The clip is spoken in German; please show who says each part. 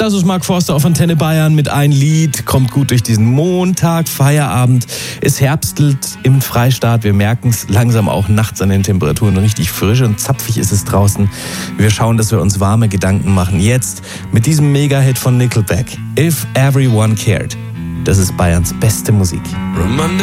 Speaker 1: das ist Mark Forster auf Antenne Bayern mit ein Lied. Kommt gut durch diesen Montag, Feierabend. Es herbstelt im Freistaat. Wir merken es langsam auch nachts an den Temperaturen. Richtig frisch und zapfig ist es draußen. Wir schauen, dass wir uns warme Gedanken machen. Jetzt mit diesem Mega-Hit von Nickelback. If Everyone Cared. Das ist Bayerns beste Musik.